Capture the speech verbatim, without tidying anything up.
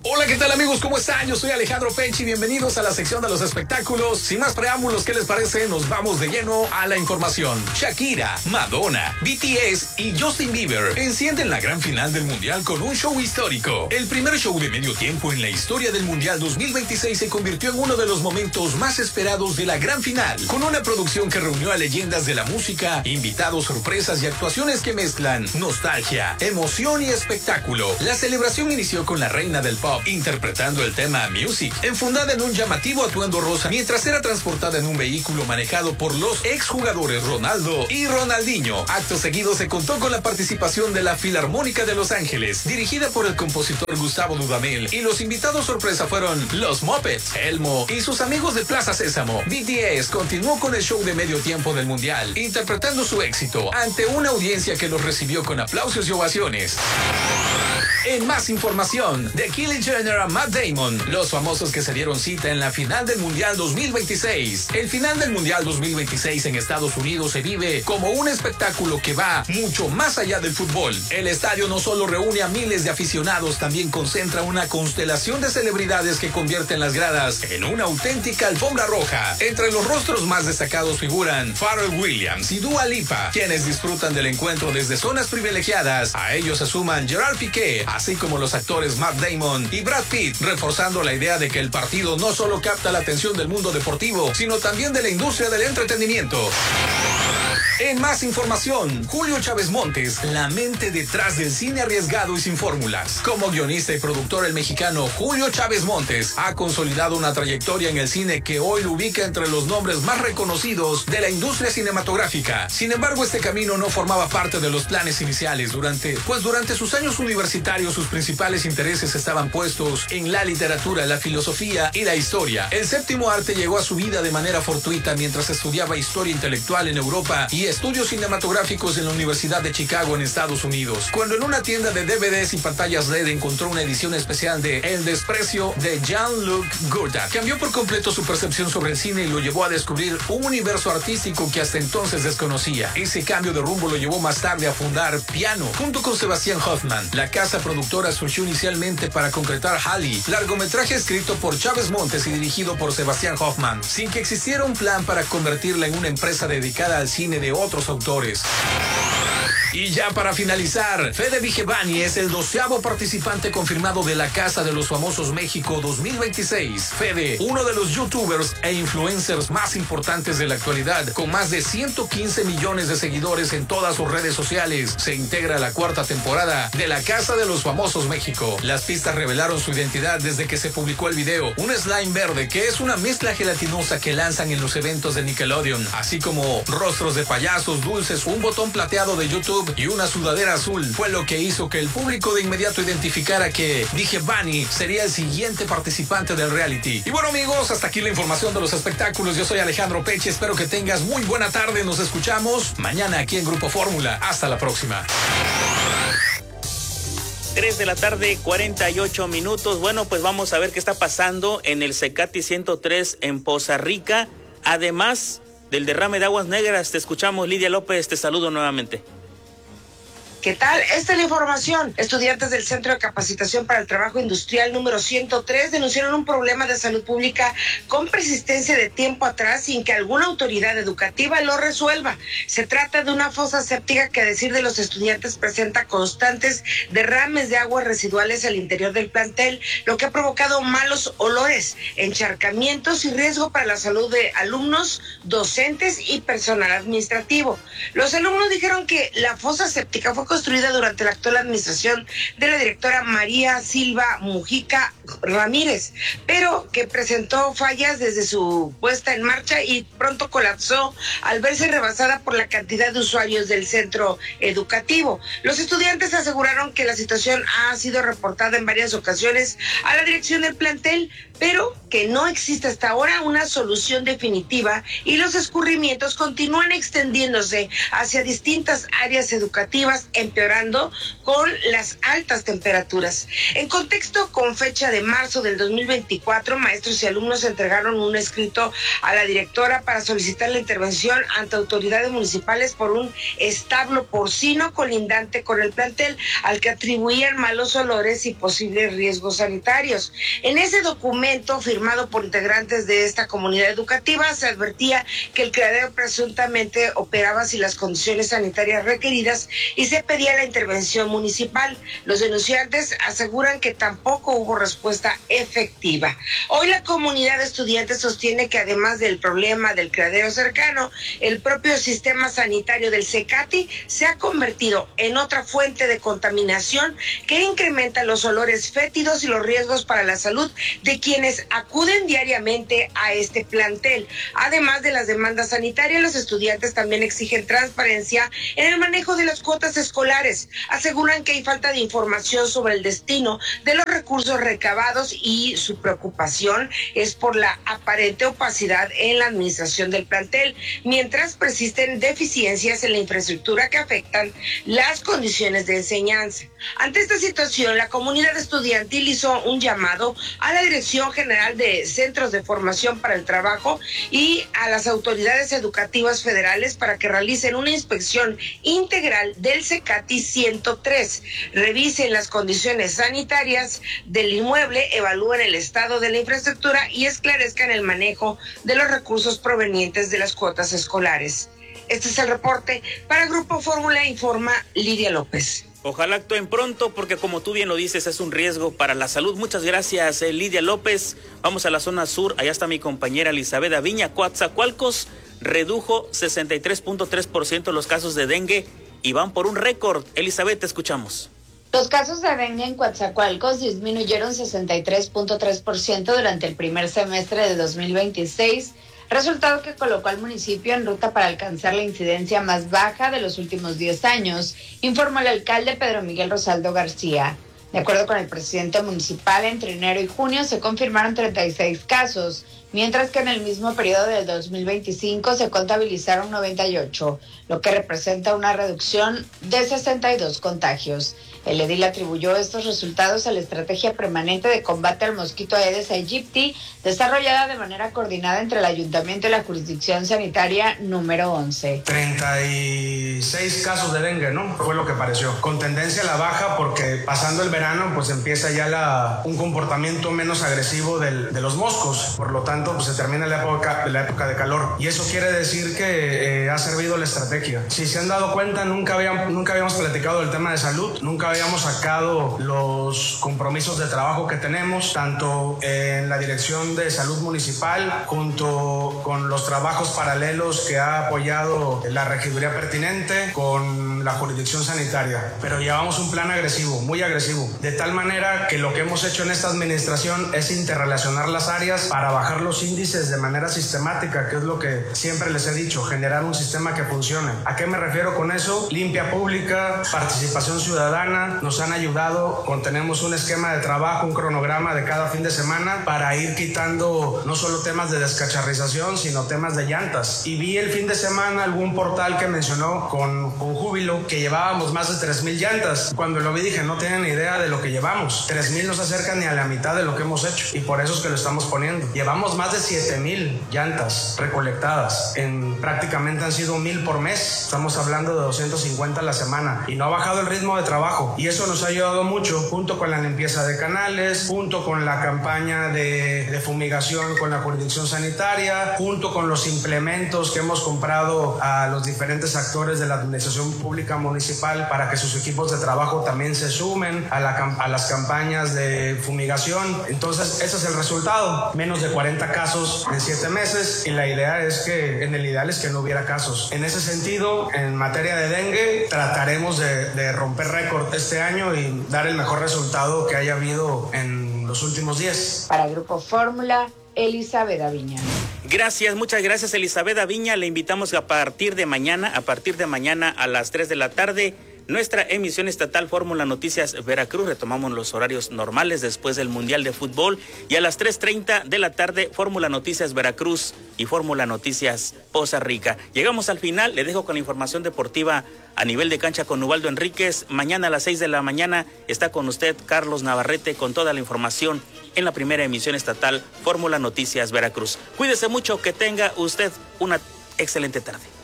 Hola, ¿qué tal amigos? ¿Cómo están? Yo soy Alejandro Pechi, bienvenidos a la sección de los espectáculos. Sin más preámbulos, ¿qué les parece? Nos vamos de lleno a la información. Shakira, Madonna, B T S y Justin Bieber encienden la gran final del Mundial con un show histórico. El primer show de medio tiempo en la historia del Mundial dos mil veintiséis se convirtió en uno de los momentos más esperados de la gran final, con una producción que reunió a leyendas de la música, invitados, sorpresas y actuaciones que mezclan nostalgia, emoción y espectáculo. La celebración inició con la reina del pop interpretando el tema Music, enfundada en un llamativo atuendo rosa, mientras era transportada en un vehículo manejado por los exjugadores Ronaldo y Ronaldinho. Acto seguido se contó con la participación de la Filarmónica de Los Ángeles, dirigida por el compositor Gustavo Dudamel, y los invitados sorpresa fueron los Muppets, Elmo y sus amigos de Plaza Sésamo. B T S continuó con el show de medio tiempo del Mundial, interpretando su éxito ante una audiencia que los recibió con aplausos y ovaciones. En más información, de Kylie Jenner a Matt Damon, los famosos que se dieron cita en la final del Mundial dos mil veintiséis. El final del Mundial dos mil veintiséis en Estados Unidos se vive como un espectáculo que va mucho más allá del fútbol. El estadio no solo reúne a miles de aficionados, también concentra una constelación de celebridades que convierten las gradas en una auténtica alfombra roja. Entre los rostros más destacados figuran Pharrell Williams y Dua Lipa, quienes disfrutan del encuentro desde zonas privilegiadas. A ellos se suman Gerard Piqué, así como los actores Matt Damon y Brad Pitt, reforzando la idea de que el partido no solo capta la atención del mundo deportivo, sino también de la industria del entretenimiento. En más información, Julio Chávez Montes, la mente detrás del cine arriesgado y sin fórmulas. Como guionista y productor, el mexicano Julio Chávez Montes ha consolidado una trayectoria en el cine que hoy lo ubica entre los nombres más reconocidos de la industria cinematográfica. Sin embargo, este camino no formaba parte de los planes iniciales, durante, pues durante sus años universitarios sus principales intereses estaban puestos en la literatura, la filosofía y la historia. El séptimo arte llegó a su vida de manera fortuita mientras estudiaba historia intelectual en Europa y estudios cinematográficos en la Universidad de Chicago en Estados Unidos, cuando en una tienda de D V Ds y pantallas L E D encontró una edición especial de El desprecio de Jean-Luc Godard. Cambió por completo su percepción sobre el cine y lo llevó a descubrir un universo artístico que hasta entonces desconocía. Ese cambio de rumbo lo llevó más tarde a fundar Piano, junto con Sebastián Hoffman. La casa productora surgió inicialmente para concretar Halley, largometraje escrito por Chávez Montes y dirigido por Sebastián Hoffman, sin que existiera un plan para convertirla en una empresa dedicada al cine de otros autores. Y ya para finalizar, Fede Vigevani es el doceavo participante confirmado de la Casa de los Famosos México dos mil veintiséis. Fede, uno de los youtubers e influencers más importantes de la actualidad, con más de ciento quince millones de seguidores en todas sus redes sociales, se integra a la cuarta temporada de la Casa de los Famosos México. Las pistas revelaron su identidad desde que se publicó el video, un slime verde que es una mezcla gelatinosa que lanzan en los eventos de Nickelodeon, así como rostros de payasos, dulces, un botón plateado de YouTube y una sudadera azul, fue lo que hizo que el público de inmediato identificara que Vigevani sería el siguiente participante del reality. Y bueno amigos, hasta aquí la información de los espectáculos. Yo soy Alejandro Pechi, espero que tengas muy buena tarde. Nos escuchamos mañana aquí en Grupo Fórmula. Hasta la próxima. tres de la tarde, cuarenta y ocho minutos. Bueno, pues vamos a ver qué está pasando en el Cecati ciento tres en Poza Rica. Además del derrame de aguas negras, te escuchamos, Lidia López, te saludo nuevamente. ¿Qué tal? Esta es la información. Estudiantes del Centro de Capacitación para el Trabajo Industrial número ciento tres denunciaron un problema de salud pública con persistencia de tiempo atrás sin que alguna autoridad educativa lo resuelva. Se trata de una fosa séptica que, a decir de los estudiantes, presenta constantes derrames de aguas residuales al interior del plantel, lo que ha provocado malos olores, encharcamientos y riesgo para la salud de alumnos, docentes y personal administrativo. Los alumnos dijeron que la fosa séptica fue construida durante la actual administración de la directora María Silva Mujica Ramírez, pero que presentó fallas desde su puesta en marcha y pronto colapsó al verse rebasada por la cantidad de usuarios del centro educativo. Los estudiantes aseguraron que la situación ha sido reportada en varias ocasiones a la dirección del plantel, pero que no existe hasta ahora una solución definitiva y los escurrimientos continúan extendiéndose hacia distintas áreas educativas empeorando con las altas temperaturas. En contexto, con fecha de marzo del dos mil veinticuatro, maestros y alumnos entregaron un escrito a la directora para solicitar la intervención ante autoridades municipales por un establo porcino colindante con el plantel, al que atribuían malos olores y posibles riesgos sanitarios. En ese documento, firmado por integrantes de esta comunidad educativa, se advertía que el criadero presuntamente operaba sin las condiciones sanitarias requeridas y se pedía la intervención municipal. Los denunciantes aseguran que tampoco hubo respuesta efectiva. Hoy la comunidad de estudiantes sostiene que además del problema del criadero cercano, el propio sistema sanitario del CECATI se ha convertido en otra fuente de contaminación que incrementa los olores fétidos y los riesgos para la salud de quienes acuden diariamente a este plantel. Además de las demandas sanitarias, los estudiantes también exigen transparencia en el manejo de las cuotas escolares. Aseguran que hay falta de información sobre el destino de los recursos recabados y su preocupación es por la aparente opacidad en la administración del plantel, mientras persisten deficiencias en la infraestructura que afectan las condiciones de enseñanza. Ante esta situación, la comunidad estudiantil hizo un llamado a la Dirección General de Centros de Formación para el Trabajo y a las autoridades educativas federales para que realicen una inspección integral del CECATI ciento tres, revisen las condiciones sanitarias del inmueble, evalúen el estado de la infraestructura y esclarezcan el manejo de los recursos provenientes de las cuotas escolares. Este es el reporte. Para Grupo Fórmula, informa Lidia López. Ojalá actúen pronto porque, como tú bien lo dices, es un riesgo para la salud. Muchas gracias, eh, Lidia López. Vamos a la zona sur. Allá está mi compañera Elizabeth Aviña. Coatzacoalcos redujo sesenta y tres punto tres por ciento los casos de dengue y van por un récord. Elizabeth, te escuchamos. Los casos de dengue en Coatzacoalcos disminuyeron sesenta y tres punto tres por ciento durante el primer semestre de dos mil veintiséis, resultado que colocó al municipio en ruta para alcanzar la incidencia más baja de los últimos diez años, informó el alcalde Pedro Miguel Rosaldo García. De acuerdo con el presidente municipal, entre enero y junio se confirmaron treinta y seis casos, mientras que en el mismo periodo del dos mil veinticinco se contabilizaron noventa y ocho, lo que representa una reducción de sesenta y dos contagios. El edil atribuyó estos resultados a la estrategia permanente de combate al mosquito Aedes aegypti, desarrollada de manera coordinada entre el ayuntamiento y la jurisdicción sanitaria número once. treinta y seis casos de dengue, ¿no? Fue lo que pareció. Con tendencia a la baja porque pasando el verano, pues empieza ya la, un comportamiento menos agresivo del, de los moscos. Por lo tanto, pues se termina la época, la época de calor. Y eso quiere decir que eh, ha servido la estrategia. Si se han dado cuenta, nunca habíamos, nunca habíamos platicado del tema de salud, nunca habíamos sacado los compromisos de trabajo que tenemos, tanto en la Dirección de Salud Municipal, junto con los trabajos paralelos que ha apoyado la regiduría pertinente, con la jurisdicción sanitaria. Pero llevamos un plan agresivo, muy agresivo, de tal manera que lo que hemos hecho en esta administración es interrelacionar las áreas para bajar los índices de manera sistemática, que es lo que siempre les he dicho, generar un sistema que funcione. ¿A qué me refiero con eso? Limpia pública, participación ciudadana. Nos han ayudado con, tenemos un esquema de trabajo, un cronograma de cada fin de semana para ir quitando no solo temas de descacharrización, sino temas de llantas. Y vi el fin de semana algún portal que mencionó con, con júbilo que llevábamos más de tres mil llantas. Cuando lo vi dije, no tienen idea de lo que llevamos. tres mil no se acercan ni a la mitad de lo que hemos hecho, y por eso es que lo estamos poniendo. Llevamos más de siete mil llantas recolectadas. En, prácticamente han sido mil por mes. Estamos hablando de doscientos cincuenta a la semana, y no ha bajado el ritmo de trabajo. Y eso nos ha ayudado mucho, junto con la limpieza de canales, junto con la campaña de, de fumigación con la jurisdicción sanitaria, junto con los implementos que hemos comprado a los diferentes actores de la administración pública municipal para que sus equipos de trabajo también se sumen a, la, a las campañas de fumigación. Entonces, ese es el resultado. Menos de cuarenta casos en siete meses, y la idea es que, en el ideal es que no hubiera casos. En ese sentido, en materia de dengue, trataremos de, de romper récord este año y dar el mejor resultado que haya habido en los últimos días. Para Grupo Fórmula, Elizabeth Aviña. Gracias, muchas gracias, Elizabeth Aviña. Le invitamos a partir de mañana, a partir de mañana a las tres de la tarde, nuestra emisión estatal Fórmula Noticias Veracruz. Retomamos los horarios normales después del Mundial de Fútbol y a las tres treinta de la tarde Fórmula Noticias Veracruz y Fórmula Noticias Poza Rica. Llegamos al final, le dejo con la información deportiva a nivel de cancha con Ubaldo Enríquez. Mañana a las seis de la mañana está con usted Carlos Navarrete con toda la información en la primera emisión estatal Fórmula Noticias Veracruz. Cuídese mucho, que tenga usted una excelente tarde.